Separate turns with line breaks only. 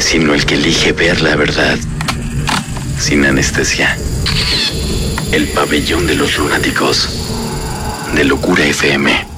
sino el que elige ver la verdad sin anestesia. El pabellón de los lunáticos de Locura FM.